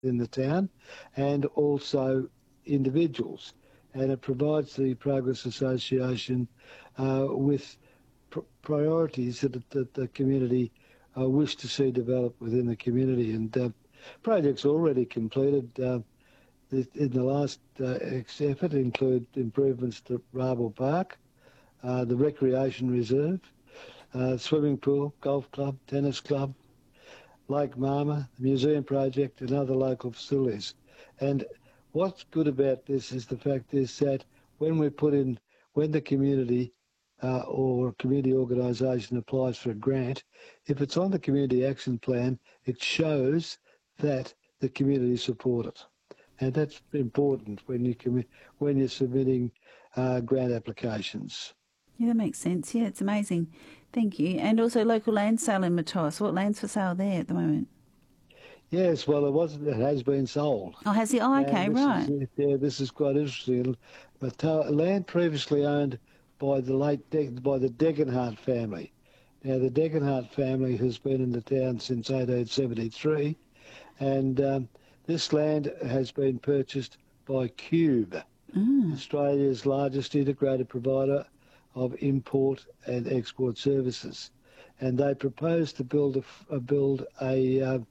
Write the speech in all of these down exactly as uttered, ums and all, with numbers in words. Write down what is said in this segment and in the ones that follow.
in the town and also individuals. And it provides the Progress Association uh, with pr- priorities that, that the community uh, wish to see develop within the community. And uh, projects already completed uh, in the last uh, effort include improvements to Rabel Park, uh, the Recreation Reserve, uh, swimming pool, golf club, tennis club, Lake Marma, the museum project and other local facilities. And what's good about this is the fact is that when we put in, when the community uh, or community organisation applies for a grant, if it's on the community action plan, it shows that the community support it. And that's important when, you commi- when you're submitting uh, grant applications. Yeah, that makes sense. Yeah, it's amazing. Thank you. And also local land sale in Matoa. So what land's for sale there at the moment? Yes, well, it wasn't. It has been sold. Oh, has it? Oh, okay, this right. Is, yeah, this is quite interesting. Matoa, land previously owned by the late De- by the Degenhardt family. Now, the Degenhardt family has been in the town since eighteen seventy-three, and um, this land has been purchased by Cube, Mm. Australia's largest integrated provider of import and export services, and they propose to build a, uh, build a uh,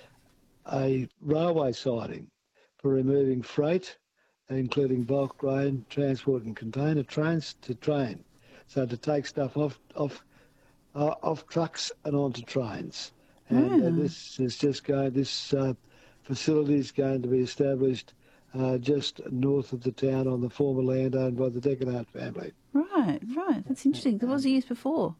a railway siding for removing freight, including bulk grain, transport and container trains to train, so to take stuff off off uh, off trucks and onto trains. And Mm. uh, this is just going. This uh, facility is going to be established uh, just north of the town on the former land owned by the Degenhardt family. Right, right. That's interesting. What was it used before?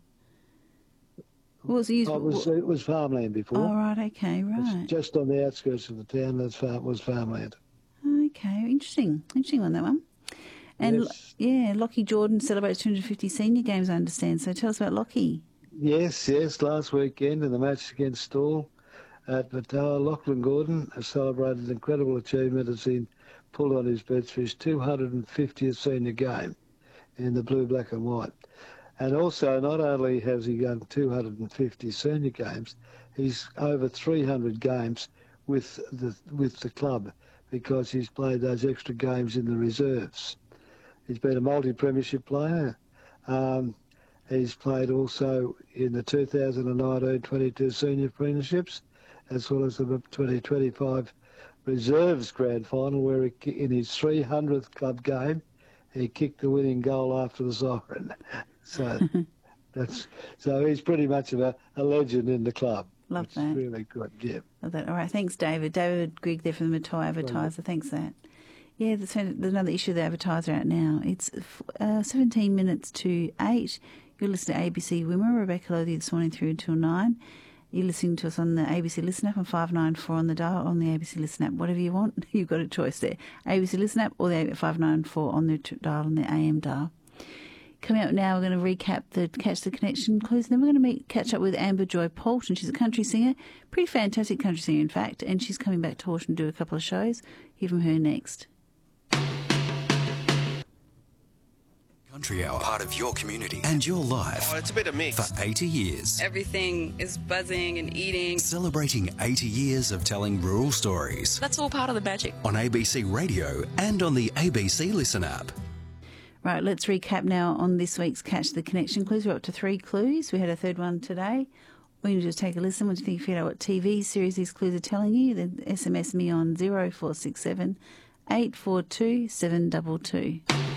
What was it used Oh, it, was, it was farmland before. Oh, right, okay, right. It's just on the outskirts of the town, that farm, was farmland. Okay, interesting. Interesting one, that one. And, Yes. yeah, Lockie Jordan celebrates two hundred fifty senior games, I understand. So tell us about Lockie. Yes, yes. Last weekend in the match against Stawell at Matoa, Lachlan Gordon has celebrated an incredible achievement as he pulled on his bets for his two hundred fiftieth senior game in the blue, black and white. And also, not only has he done two hundred fifty senior games, he's over three hundred games with the with the club because he's played those extra games in the reserves. He's been a multi-premiership player. Um, he's played also in the two thousand nineteen twenty-two senior premierships, as well as the twenty twenty-five reserves grand final, where he, in his three hundredth club game, he kicked the winning goal after the siren. So that's so he's pretty much of a, a legend in the club. Love It's that. really good, yeah. Love that. All right, thanks, David. David Grigg there from the Matoa Advertiser. Thanks for that. Yeah, there's, there's another issue of the Advertiser out now. It's uh, seventeen minutes to eight. You're listening to A B C Women. Rebecca Lothian this morning through until nine. You're listening to us on the A B C Listen app on five nine four on the dial, on the A B C Listen app. Whatever you want, you've got a choice there. A B C Listen app or the five nine four on the dial, on the A M dial. Coming up now, we're going to recap the Catch the Connection clues. Then we're going to meet, catch up with Amber Joy Poulton. She's a country singer, pretty fantastic country singer, in fact, and she's coming back to Horsham to do a couple of shows. Hear from her next. Country Hour, part of your community and your life. Oh, it's a bit of mix. For eighty years. Everything is buzzing and eating. Celebrating eighty years of telling rural stories. That's all part of the magic. On A B C Radio and on the A B C Listen app. Right, let's recap now on this week's Catch the Connection clues. We're up to three clues. We had a third one today. All you need to do is take a listen. Once you think you figure out what T V series these clues are telling you, then S M S me on zero four six seven eight four two seven two two.